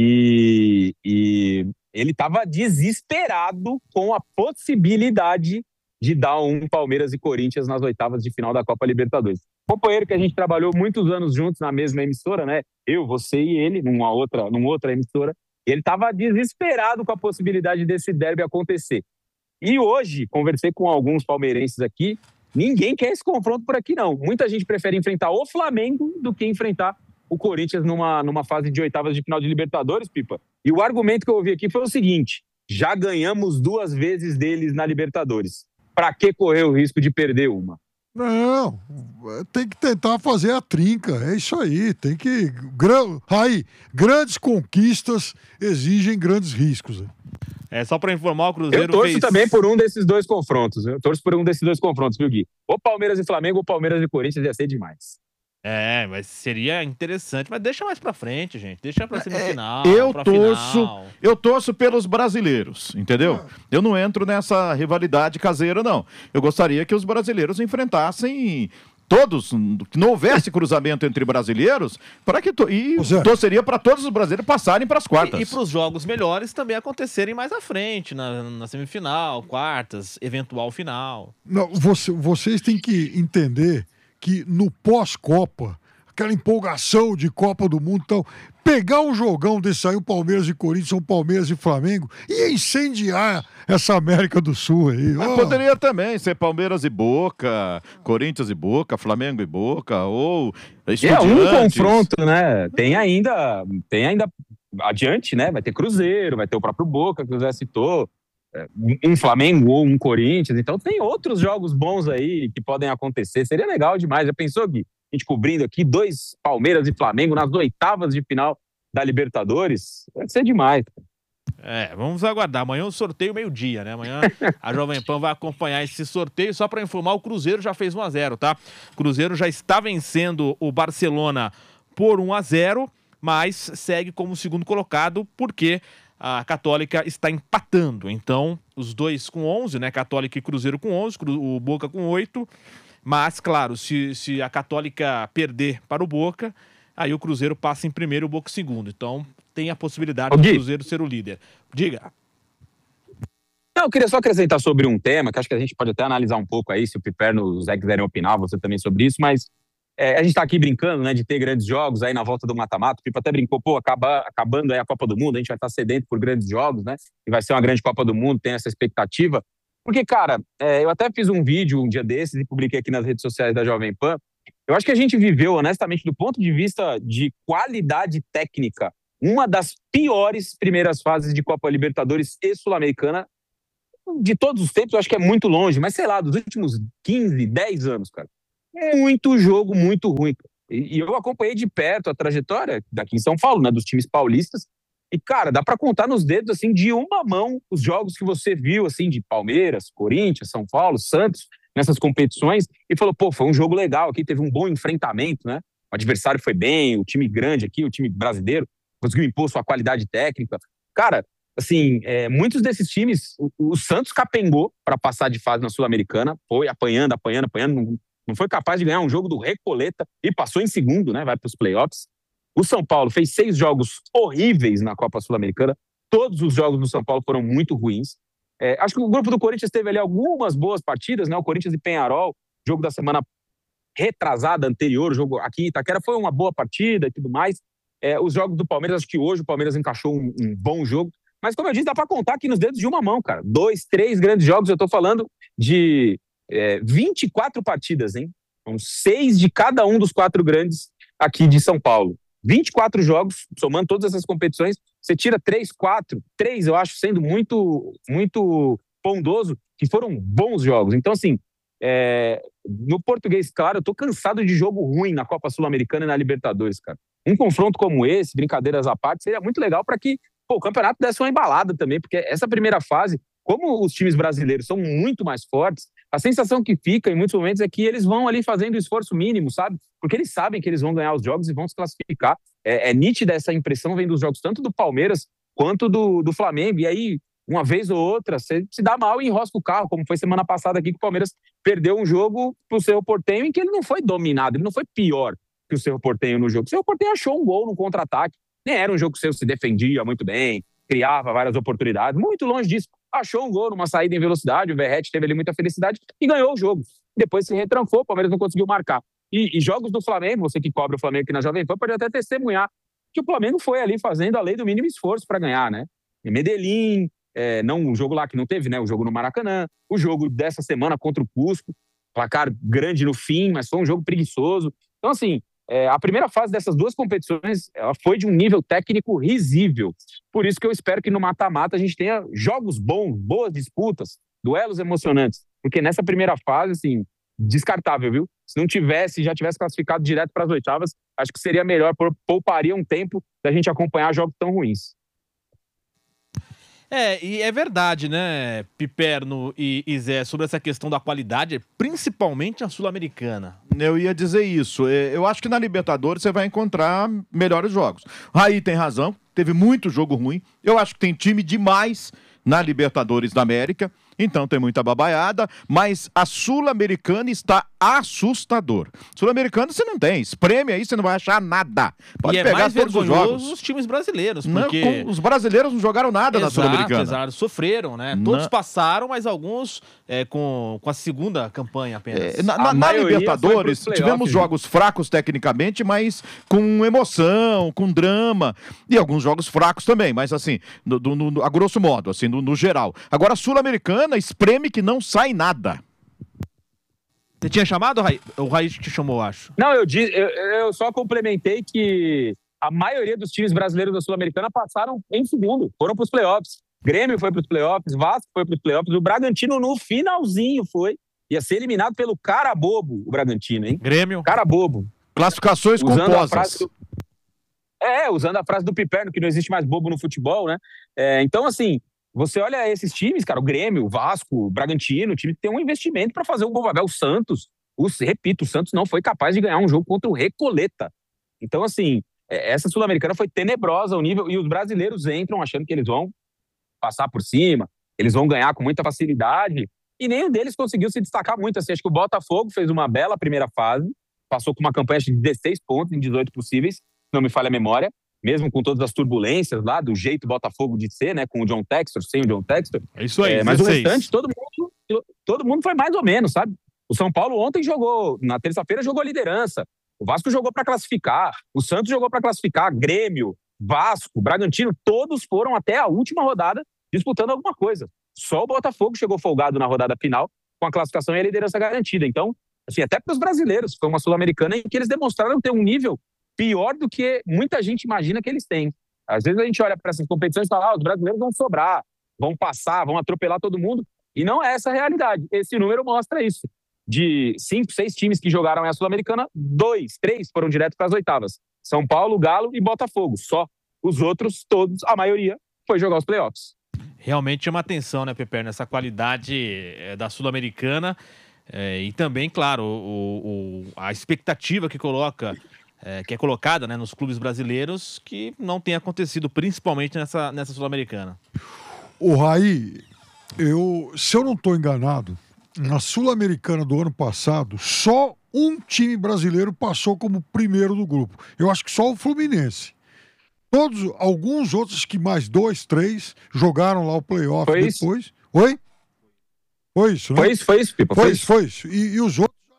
e, e ele estava desesperado com a possibilidade de dar um Palmeiras e Corinthians nas oitavas de final da Copa Libertadores. Companheiro que a gente trabalhou muitos anos juntos na mesma emissora, né? Eu, você e ele, numa outra, numa outra emissora. Ele estava desesperado com a possibilidade desse derby acontecer. E hoje, conversei com alguns palmeirenses aqui, ninguém quer esse confronto por aqui, não. Muita gente prefere enfrentar o Flamengo do que enfrentar o Corinthians numa, numa fase de oitavas de final de Libertadores, Pipa. E o argumento que eu ouvi aqui foi o seguinte: já ganhamos duas vezes deles na Libertadores. Para que correr o risco de perder uma? Não, tem que tentar fazer a trinca, é isso aí, tem que... Gra... Aí, grandes conquistas exigem grandes riscos. É, só para informar, o Cruzeiro Eu torço fez... também por um desses dois confrontos, eu torço por um desses dois confrontos, viu, Gui? Ou Palmeiras e Flamengo, ou Palmeiras e Corinthians, ia ser demais. É, mas seria interessante, mas deixa mais pra frente, gente, deixa pra semifinal, É, eu pra torço, final. eu torço pelos brasileiros, entendeu? Eu não entro nessa rivalidade caseira, não. Eu gostaria que os brasileiros enfrentassem todos, que não houvesse cruzamento entre brasileiros, para que to... e Zé. torceria para todos os brasileiros passarem para as quartas. E, e para os jogos melhores também acontecerem mais à frente, na, na semifinal, quartas, eventual final. Não, você, vocês têm que entender que no pós-Copa, aquela empolgação de Copa do Mundo, então, pegar um jogão desse aí, o Palmeiras e Corinthians, ou Palmeiras e Flamengo, e incendiar essa América do Sul aí. Mas Oh. poderia também ser Palmeiras e Boca, Corinthians e Boca, Flamengo e Boca, ou É um Estudiantes. confronto, né? Tem ainda, tem ainda adiante, né? Vai ter Cruzeiro, vai ter o próprio Boca, que o Zé citou, um Flamengo ou um Corinthians. Então tem outros jogos bons aí que podem acontecer. Seria legal demais. Já pensou, Gui? A gente cobrindo aqui dois Palmeiras e Flamengo nas oitavas de final da Libertadores? Vai ser demais. É, vamos aguardar. Amanhã o sorteio meio-dia, né? Amanhã a Jovem Pan vai acompanhar esse sorteio. Só para informar, o Cruzeiro já fez um a zero, tá? O Cruzeiro já está vencendo o Barcelona por um a zero, mas segue como segundo colocado porque a Católica está empatando. Então, os dois com onze, né? Católica e Cruzeiro com onze, o Boca com oito. Mas, claro, se, se a Católica perder para o Boca, aí o Cruzeiro passa em primeiro e o Boca em segundo. Então, tem a possibilidade Ô, do Gui. Cruzeiro ser o líder. Diga. Não, eu queria só acrescentar sobre um tema, que acho que a gente pode até analisar um pouco aí, se o Piperno e o Zé quiserem opinar, você também sobre isso, mas é, a gente tá aqui brincando, né, de ter grandes jogos aí na volta do mata-mata. O Pipa até brincou, pô, acaba, acabando aí a Copa do Mundo, a gente vai estar sedento por grandes jogos, né, e vai ser uma grande Copa do Mundo, tem essa expectativa. Porque, cara, é, eu até fiz um vídeo um dia desses e publiquei aqui nas redes sociais da Jovem Pan. Eu acho que a gente viveu, honestamente, do ponto de vista de qualidade técnica, uma das piores primeiras fases de Copa Libertadores e Sul-Americana de todos os tempos. Eu acho que é muito longe, mas sei lá, dos últimos quinze, dez anos, cara. Muito jogo, muito ruim. E, e eu acompanhei de perto a trajetória daqui em São Paulo, né, dos times paulistas. E, cara, dá pra contar nos dedos, assim, de uma mão os jogos que você viu, assim, de Palmeiras, Corinthians, São Paulo, Santos, nessas competições, e falou, pô, foi um jogo legal aqui, teve um bom enfrentamento, né? O adversário foi bem, o time grande aqui, o time brasileiro, conseguiu impor sua qualidade técnica. Cara, assim, é, muitos desses times, o, o Santos capengou para passar de fase na Sul-Americana, foi apanhando, apanhando, apanhando, não, não foi capaz de ganhar um jogo do Recoleta e passou em segundo, né? Vai para os playoffs. O São Paulo fez seis jogos horríveis na Copa Sul-Americana. Todos os jogos do São Paulo foram muito ruins. É, acho que o grupo do Corinthians teve ali algumas boas partidas, né? O Corinthians e Peñarol, jogo da semana retrasada, anterior, o jogo aqui em Itaquera, foi uma boa partida e tudo mais. É, os jogos do Palmeiras, acho que hoje o Palmeiras encaixou um, um bom jogo. Mas, como eu disse, dá pra contar aqui nos dedos de uma mão, cara. Dois, três grandes jogos. Eu tô falando de é, vinte e quatro partidas, hein? São seis de cada um dos quatro grandes aqui de São Paulo. vinte e quatro jogos, somando todas essas competições, você tira três, quatro, três, eu acho, sendo muito, muito bondoso, que foram bons jogos. Então, assim, é, no português, claro, eu tô cansado de jogo ruim na Copa Sul-Americana e na Libertadores, cara. Um confronto como esse, brincadeiras à parte, seria muito legal para que pô, o campeonato desse uma embalada também, porque essa primeira fase, como os times brasileiros são muito mais fortes, a sensação que fica em muitos momentos é que eles vão ali fazendo o esforço mínimo, sabe? Porque eles sabem que eles vão ganhar os jogos e vão se classificar. É, é nítida essa impressão, vem dos jogos tanto do Palmeiras quanto do, do Flamengo. E aí, uma vez ou outra, você se dá mal e enrosca o carro, como foi semana passada aqui, que o Palmeiras perdeu um jogo pro Cerro Porteño em que ele não foi dominado, ele não foi pior que o Cerro Porteño no jogo. O Cerro Porteño achou um gol no contra-ataque. Nem era um jogo que o Cerro se defendia muito bem, criava várias oportunidades, muito longe disso. Achou um gol numa saída em velocidade, o Verratti teve ali muita felicidade e ganhou o jogo. Depois se retrancou, o Palmeiras não conseguiu marcar. E, e jogos do Flamengo, você que cobre o Flamengo aqui na Jovem Pan, pode até testemunhar que o Flamengo foi ali fazendo a lei do mínimo esforço para ganhar, né? Em Medellín, é, não o jogo lá que não teve, né? O jogo no Maracanã, o jogo dessa semana contra o Cusco, placar grande no fim, mas foi um jogo preguiçoso. Então, assim, É, a primeira fase dessas duas competições ela foi de um nível técnico risível. Por isso que eu espero que no mata-mata a gente tenha jogos bons, boas disputas, duelos emocionantes. Porque nessa primeira fase, assim, descartável, viu? Se não tivesse, já tivesse classificado direto para as oitavas, acho que seria melhor, pouparia um tempo da gente acompanhar jogos tão ruins. É, e é verdade, né, Piperno e, e Zé, sobre essa questão da qualidade, principalmente a Sul-Americana. Eu ia dizer isso. Eu acho que na Libertadores você vai encontrar melhores jogos. Raí tem razão, teve muito jogo ruim. Eu acho que tem time demais na Libertadores da América, então tem muita babaiada, mas a Sul-Americana está assustador. Sul-Americana você não tem, espreme aí, você não vai achar nada. Pode e pegar é mais todos os jogos. os times brasileiros, porque... Não, com, os brasileiros não jogaram nada exato, na Sul-Americana. Exato, sofreram, né? Todos não. passaram, mas alguns é, com, com a segunda campanha apenas. É, na na, na Libertadores, tivemos jogos fracos tecnicamente, mas com emoção, com drama, e alguns jogos fracos também, mas assim, no, no, a grosso modo, assim, no, no geral. Agora, a Sul-Americana espreme que não sai nada. Você tinha chamado, Raí? O Raí te chamou, acho. Não, eu, disse, eu, eu só complementei que a maioria dos times brasileiros da Sul-Americana passaram em segundo, foram para os playoffs. Grêmio foi para os playoffs, Vasco foi para os playoffs, o Bragantino no finalzinho foi. Ia ser eliminado pelo cara bobo, o Bragantino, hein? Grêmio. Cara bobo. Classificações compostas. Do... É, usando a frase do Piperno, que não existe mais bobo no futebol, né? É, então, assim, você olha esses times, cara, o Grêmio, o Vasco, o Bragantino, o time que tem um investimento para fazer um bom papel. O Santos, o, repito, o Santos não foi capaz de ganhar um jogo contra o Recoleta. Então, assim, essa Sul-Americana foi tenebrosa o nível, e os brasileiros entram achando que eles vão passar por cima, eles vão ganhar com muita facilidade, e nenhum deles conseguiu se destacar muito. Assim, acho que o Botafogo fez uma bela primeira fase, passou com uma campanha de dezesseis pontos em dezoito possíveis, não me falha a memória, mesmo com todas as turbulências lá, do jeito Botafogo de ser, né? Com o John Textor, sem o John Textor. É isso aí, é, mas o restante, todo mundo, todo mundo foi mais ou menos, sabe? O São Paulo ontem jogou, na terça-feira jogou liderança. O Vasco jogou para classificar. O Santos jogou para classificar. Grêmio, Vasco, Bragantino, todos foram até a última rodada disputando alguma coisa. Só o Botafogo chegou folgado na rodada final com a classificação e a liderança garantida. Então, assim, até para os brasileiros, foi uma Sul-Americana em que eles demonstraram ter um nível pior do que muita gente imagina que eles têm. Às vezes a gente olha para essas competições e fala, ah, os brasileiros vão sobrar, vão passar, vão atropelar todo mundo. E não é essa a realidade. Esse número mostra isso. De cinco, seis times que jogaram a Sul-Americana, dois, três foram direto para as oitavas. São Paulo, Galo e Botafogo. Só. Os outros, todos, a maioria, foi jogar os playoffs. Realmente chama atenção, né, Pepe, nessa qualidade é, da Sul-Americana. É, e também, claro, o, o, a expectativa que coloca, é, que é colocada, né, nos clubes brasileiros, que não tem acontecido, principalmente nessa, nessa Sul-Americana. O Raí, eu, se eu não estou enganado, na Sul-Americana do ano passado, só um time brasileiro passou como primeiro do grupo. Eu acho que só o Fluminense. Todos, alguns outros, que mais dois, três, jogaram lá o playoff foi depois. Isso? Oi? Foi isso, né? Foi isso, foi isso, Pipa. Foi, foi isso, foi isso. E, e os outros...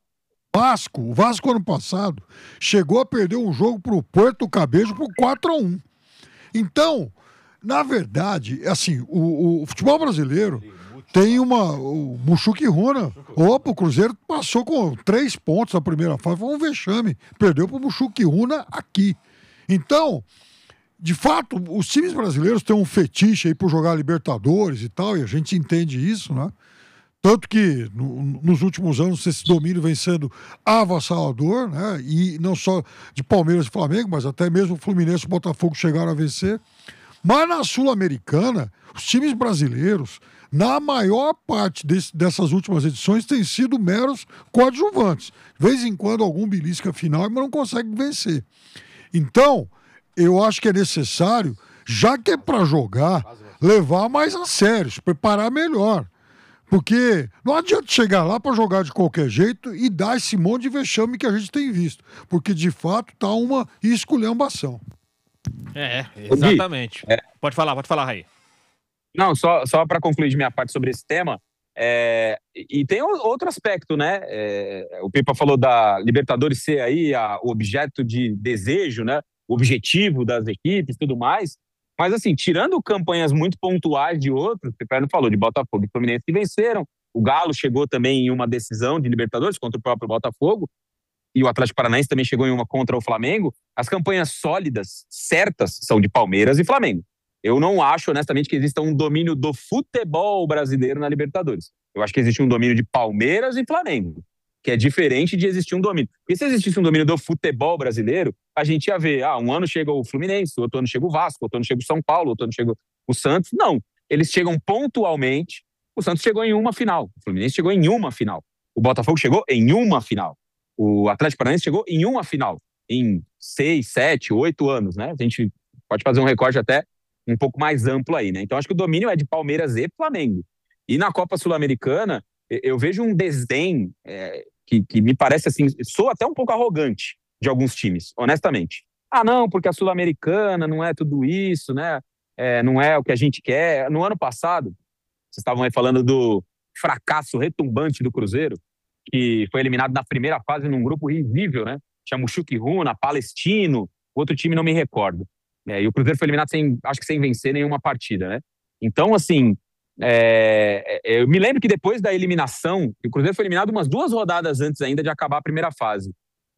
O Vasco, o Vasco ano passado, chegou a perder um jogo pro Puerto Cabejo por quatro a um. Então, na verdade, assim, o, o futebol brasileiro tem uma... O Mushuki Runa, opa, o Cruzeiro passou com três pontos na primeira fase, foi um vexame. Perdeu pro Mushuki Runa aqui. Então, de fato, os times brasileiros têm um fetiche aí por jogar Libertadores e tal, e a gente entende isso, né? Tanto que no, nos últimos anos esse domínio vem sendo avassalador, né? E não só de Palmeiras e Flamengo, mas até mesmo o Fluminense e o Botafogo chegaram a vencer. Mas na Sul-Americana, os times brasileiros, na maior parte desse, dessas últimas edições, têm sido meros coadjuvantes. De vez em quando algum belisca final, mas não consegue vencer. Então, eu acho que é necessário, já que é para jogar, levar mais a sério, se preparar melhor. Porque não adianta chegar lá para jogar de qualquer jeito e dar esse monte de vexame que a gente tem visto. Porque, de fato, tá uma esculhambação. É, exatamente. É. Pode falar, pode falar, Raí. Não, só, só para concluir de minha parte sobre esse tema, é, e tem outro aspecto, né? É, o Pipa falou da Libertadores ser aí a, o objeto de desejo, né? O objetivo das equipes e tudo mais. Mas, assim, tirando campanhas muito pontuais de outros, o Pipa não falou de Botafogo e Fluminense que venceram. O Galo chegou também em uma decisão de Libertadores contra o próprio Botafogo. E o Atlético Paranaense também chegou em uma contra o Flamengo. As campanhas sólidas, certas, são de Palmeiras e Flamengo. Eu não acho, honestamente, que exista um domínio do futebol brasileiro na Libertadores. Eu acho que existe um domínio de Palmeiras e Flamengo, que é diferente de existir um domínio. Porque se existisse um domínio do futebol brasileiro, a gente ia ver, ah, um ano chega o Fluminense, outro ano chega o Vasco, outro ano chega o São Paulo, outro ano chega o Santos. Não, eles chegam pontualmente. O Santos chegou em uma final, o Fluminense chegou em uma final, o Botafogo chegou em uma final, o Atlético Paranaense chegou em uma final, em seis, sete, oito anos, né? A gente pode fazer um recorte até um pouco mais amplo aí, né? Então, acho que o domínio é de Palmeiras e Flamengo. E na Copa Sul-Americana, eu vejo um desdém é, que, que me parece, assim, sou até um pouco arrogante de alguns times, honestamente. Ah, não, porque a Sul-Americana não é tudo isso, né? É, não é o que a gente quer. No ano passado, vocês estavam aí falando do fracasso retumbante do Cruzeiro, que foi eliminado na primeira fase num grupo risível, né? Tinha Mushuki Runa, Palestino, outro time não me recordo. É, e o Cruzeiro foi eliminado sem, acho que sem vencer nenhuma partida, né? Então, assim, é, eu me lembro que depois da eliminação, o Cruzeiro foi eliminado umas duas rodadas antes ainda de acabar a primeira fase.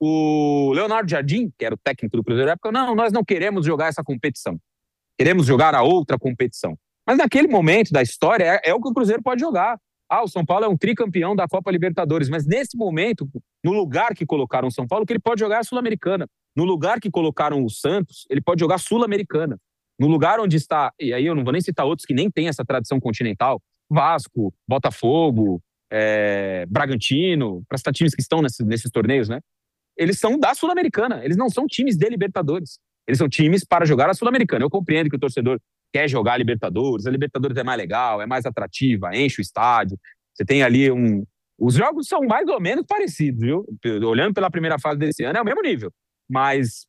O Leonardo Jardim, que era o técnico do Cruzeiro na época, não, nós não queremos jogar essa competição. Queremos jogar a outra competição. Mas naquele momento da história, é, é o que o Cruzeiro pode jogar. Ah, o São Paulo é um tricampeão da Copa Libertadores, mas nesse momento, no lugar que colocaram o São Paulo, que ele pode jogar é a Sul-Americana. No lugar que colocaram o Santos, ele pode jogar Sul-Americana. No lugar onde está, e aí eu não vou nem citar outros que nem têm essa tradição continental, Vasco, Botafogo, é, Bragantino, para citar times que estão nesses, nesses torneios, né? Eles são da Sul-Americana, eles não são times de Libertadores. Eles são times para jogar a Sul-Americana. Eu compreendo que o torcedor quer jogar a Libertadores, a Libertadores é mais legal, é mais atrativa, enche o estádio. Você tem ali um... Os jogos são mais ou menos parecidos, viu? Olhando pela primeira fase desse ano, é o mesmo nível. Mas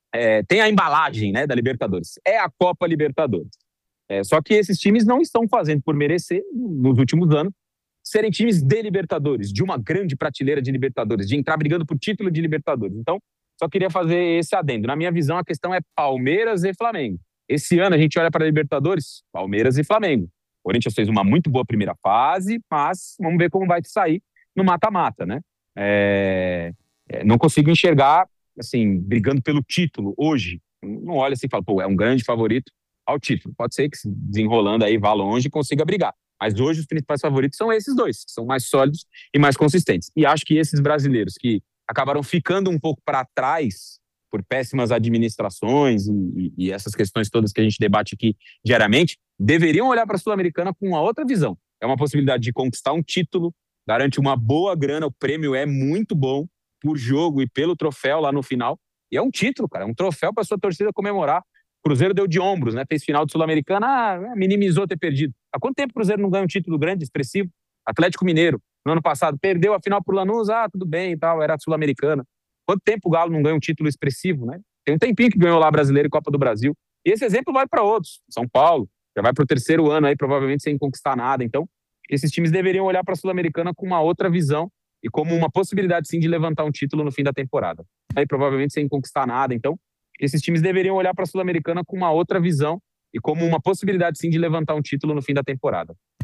é, tem a embalagem, né, da Libertadores. É a Copa Libertadores. É, só que esses times não estão fazendo por merecer, nos últimos anos, serem times de Libertadores, de uma grande prateleira de Libertadores, de entrar brigando por título de Libertadores. Então, só queria fazer esse adendo. Na minha visão, a questão é Palmeiras e Flamengo. Esse ano a gente olha para a Libertadores, Palmeiras e Flamengo. O Corinthians fez uma muito boa primeira fase, mas vamos ver como vai sair no mata-mata, né? É... É, não consigo enxergar, assim, brigando pelo título hoje. Não olha assim e fala, pô, é um grande favorito ao título. Pode ser que, se desenrolando aí, vá longe e consiga brigar. Mas hoje os principais favoritos são esses dois, que são mais sólidos e mais consistentes. E acho que esses brasileiros que acabaram ficando um pouco para trás por péssimas administrações e, e, e essas questões todas que a gente debate aqui diariamente, deveriam olhar para a Sul-Americana com uma outra visão. É uma possibilidade de conquistar um título, garante uma boa grana, o prêmio é muito bom por jogo e pelo troféu lá no final. E é um título, cara, é um troféu para sua torcida comemorar. O Cruzeiro deu de ombros, né? Fez final de Sul-Americana, ah, minimizou ter perdido. Há quanto tempo o Cruzeiro não ganha um título grande, expressivo? Atlético Mineiro, no ano passado, perdeu a final pro Lanús, ah, tudo bem e tal, era Sul-Americana. Quanto tempo o Galo não ganha um título expressivo, né? Tem um tempinho que ganhou lá Brasileiro e Copa do Brasil. E esse exemplo vai para outros. São Paulo já vai para o terceiro ano aí, provavelmente sem conquistar nada. Então, esses times deveriam olhar para a Sul-Americana com uma outra visão e como uma possibilidade, sim, de levantar um título no fim da temporada. Aí, provavelmente sem conquistar nada. Então, esses times deveriam olhar para a Sul-Americana com uma outra visão e como uma possibilidade, sim, de levantar um título no fim da temporada.